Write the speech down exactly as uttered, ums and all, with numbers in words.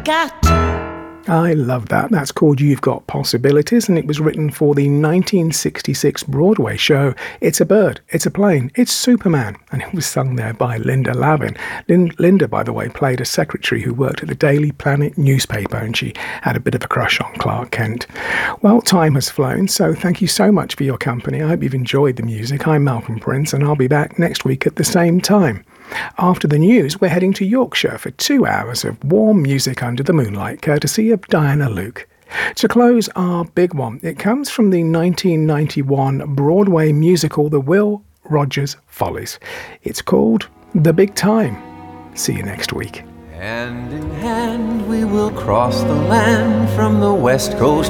got. I love that. That's called You've Got Possibilities, and it was written for the nineteen sixty-six Broadway show It's a Bird, It's a Plane, It's Superman, and it was sung there by Linda Lavin. Lin- Linda, by the way, played a secretary who worked at the Daily Planet newspaper, and she had a bit of a crush on Clark Kent. Well, time has flown, so thank you so much for your company. I hope you've enjoyed the music. I'm Malcolm Prince, and I'll be back next week at the same time. After the news, we're heading to Yorkshire for two hours of warm music under the moonlight, courtesy of Diana Luke. To close our big one, it comes from the nineteen ninety-one Broadway musical The Will Rogers Follies. It's called The Big Time. See you next week. Hand in hand we will cross the land from the west coast